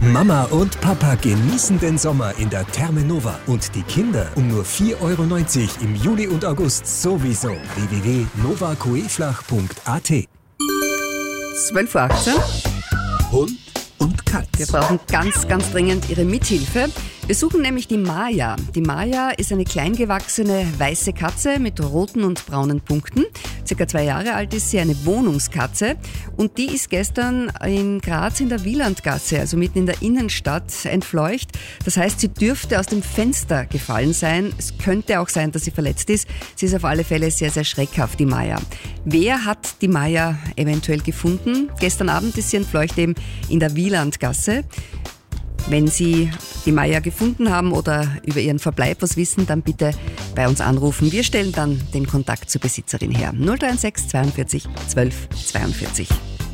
Mama und Papa genießen den Sommer in der Therme Nova und die Kinder um nur 4,90 € im Juli und August sowieso. www.novacueflach.at 12:18 Uhr. Hund und Katz. Wir brauchen ganz, ganz dringend Ihre Mithilfe. Wir suchen nämlich die Maya. Die Maya ist eine kleingewachsene weiße Katze mit roten und braunen Punkten. Circa 2 Jahre alt ist sie, eine Wohnungskatze. Und die ist gestern in Graz in der Wielandgasse, also mitten in der Innenstadt, entfleucht. Das heißt, sie dürfte aus dem Fenster gefallen sein. Es könnte auch sein, dass sie verletzt ist. Sie ist auf alle Fälle sehr, sehr schreckhaft, die Maya. Wer hat die Maya eventuell gefunden? Gestern Abend ist sie entfleucht eben in der Wielandgasse. Wenn Sie die Maya gefunden haben oder über ihren Verbleib was wissen, dann bitte bei uns anrufen. Wir stellen dann den Kontakt zur Besitzerin her. 063 42 12 42.